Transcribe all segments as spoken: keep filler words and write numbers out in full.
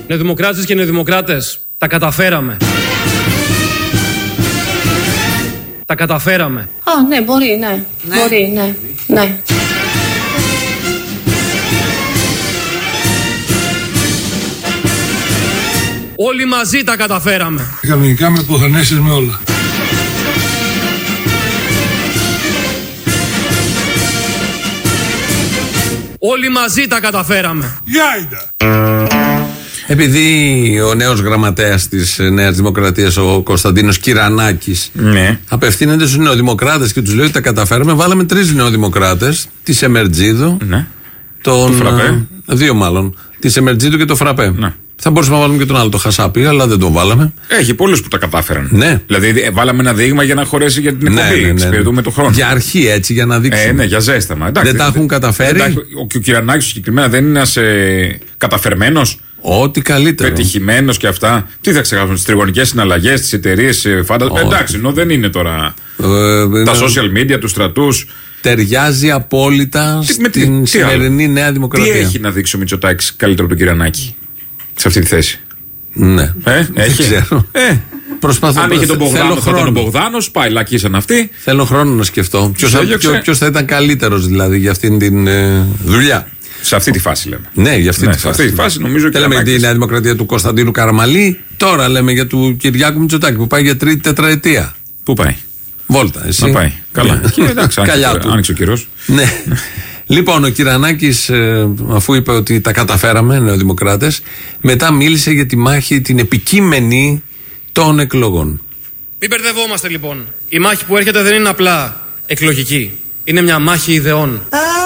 Νεοδημοκράτες και νεοδημοκράτες, τα καταφέραμε. Τα καταφέραμε. Α, ναι, μπορεί, ναι. ναι. Μπορεί, ναι. ναι. Όλοι μαζί τα καταφέραμε. Κανονικά με υποθανέσεις με όλα. Όλοι μαζί τα καταφέραμε. Γιάιντα! Επειδή ο νέος γραμματέας της Νέας Δημοκρατίας, ο Κωνσταντίνος Κυρανάκης, ναι, απευθύνεται στους νεοδημοκράτες και τους λέει ότι τα καταφέραμε, βάλαμε τρεις νεοδημοκράτες, τη Σεμερτζίδου, ναι, τον. Φραπέ. Δύο μάλλον. Τη Σεμερτζίδου και το Φραπέ. Ναι. Θα μπορούσαμε να βάλουμε και τον άλλο, το Χασάπη, αλλά δεν τον βάλαμε. Έχει πολλούς που τα κατάφεραν. Ναι. Δηλαδή, βάλαμε ένα δείγμα για να χωρέσει για την εκπομπή. Ναι, ναι, ναι, ναι. το χρόνο. Για αρχή, έτσι, για να δείξουμε. Ε, ναι, για ζέσταμα. Εντάξει, δεν τα έχουν καταφέρει. Δεν, ο, ο Κυρανάκης συγκεκριμένα δεν είναι ένας ε, καταφερμένος. Ό,τι καλύτερο. Πετυχημένος και αυτά. Τι θα ξεχάσουμε, τις τριγωνικές συναλλαγές, τις εταιρείες, φαντάζομαι. Εντάξει, ενώ δεν είναι τώρα. Ε, τα social media, τους στρατούς. Ταιριάζει απόλυτα τι, στην τι, σημερινή τι Νέα Δημοκρατία. Τι έχει να δείξει ο Μητσοτάκης καλύτερο από τον Κυρανάκη σε αυτή τη θέση? Ναι. Ε, έχει. Ξέρω. Ε. Προσπαθώ, αν είχε τον Μπογδάνο, θα ήταν ο Μπογδάνος, πάει λακίσαν αυτοί. Θέλω χρόνο να σκεφτώ. Ποιος θα ήταν καλύτερος δηλαδή για αυτήν την ε, δουλειά. Σε αυτή τη φάση λέμε. Ναι, για αυτή ναι, τη φάση. Σε αυτή τη φάση νομίζω και. Λέμε για τη Νέα Δημοκρατία του Κωνσταντίνου Καραμαλή. Τώρα λέμε για του Κυριάκου Μητσοτάκη που πάει για τρίτη τετραετία. Πού πάει? Βόλτα, εσύ. Να πάει. Καλά. Και εντάξει, άνοιξε ο καιρός. Ναι. Λοιπόν, ο Κυρανάκης, αφού είπε ότι τα καταφέραμε, νεοδημοκράτες, μετά μίλησε για τη μάχη την επικείμενη των εκλογών. Μην μπερδευόμαστε λοιπόν. Η μάχη που έρχεται δεν είναι απλά εκλογική. Είναι μια μάχη ιδεών.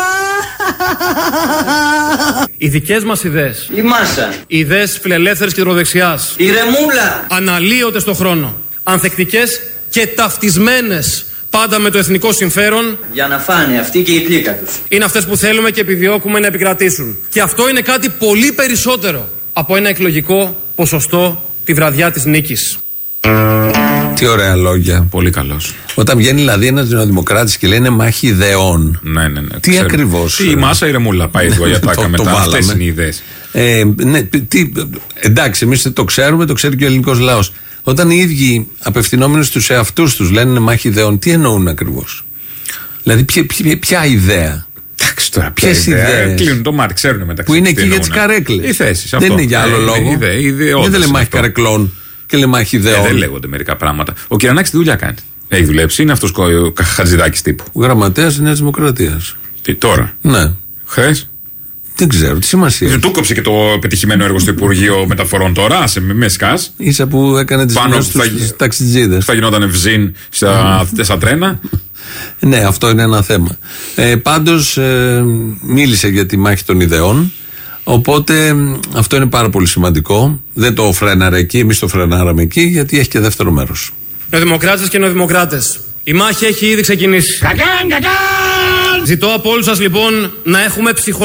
Οι δικές μας ιδέες. Η μάσα. Οι ιδέες φιλελεύθερης και κεντροδεξιάς. Η ρεμούλα. Αναλύονται στον χρόνο. Ανθεκτικές και ταυτισμένες πάντα με το εθνικό συμφέρον. Για να φάνε αυτοί και η πλήκα τους. Είναι αυτές που θέλουμε και επιδιώκουμε να επικρατήσουν. Και αυτό είναι κάτι πολύ περισσότερο από ένα εκλογικό ποσοστό τη βραδιά της νίκης. Τι ωραία λόγια. Πολύ καλός. Όταν βγαίνει δηλαδή ένας νεοδημοκράτης και λέει είναι μάχη ιδεών. Ναι, ναι, ναι. Τι ακριβώς? Τι, η μάσα ή ρεμούλα πάει εδώ για τάκα μετά. Αυτές είναι οι ιδέες. Ε, ναι, τι, εντάξει, εμείς το ξέρουμε, το ξέρει και ο ελληνικός λαός. Όταν οι ίδιοι απευθυνόμενοι στους εαυτούς τους λένε είναι μάχη ιδεών, τι εννοούν ακριβώς? Δηλαδή, ποια, ποια, ποια ιδέα? Εντάξει τώρα, ποιες ιδέες? Κλείνουν το μάτι, ξέρουν μεταξύ. Που είναι εκεί για τις καρέκλες. Οι θέσεις. Δεν είναι για άλλο ε, λόγο. Ιδε, ιδε, δεν λέει μάχη καρεκλών και λέει μάχη ιδεών. Ε, δεν λέγονται μερικά πράγματα. Ο Κυρανάκης τι δουλειά κάνει? Έχει δουλέψει, είναι αυτός ο Χατζηδάκης τύπου. Ο γραμματέας της Νέας Δημοκρατίας. Τι τώρα? Ναι. Χθες. Δεν ξέρω, τι σημασία. Δεν του κόψε και το πετυχημένο έργο στο Υπουργείο Μεταφορών τώρα, σε με σκάς. Ίσα που έκανε τις γνώσεις στους ταξιτζίδες. Θα γινόταν ευζήν στα, στα τρένα. Ναι, αυτό είναι ένα θέμα. Ε, πάντως ε, μίλησε για τη μάχη των ιδεών. Οπότε αυτό είναι πάρα πολύ σημαντικό. Δεν το φρέναρε εκεί, εμείς το φρενάραμε εκεί, γιατί έχει και δεύτερο μέρος. Νεοδημοκράτες και νεοδημοκράτες, η μάχη έχει ήδη ξεκινήσει. Κακάν, κακάν! Ζητώ από όλους σας λοιπόν να έχουμε ψυχολογία.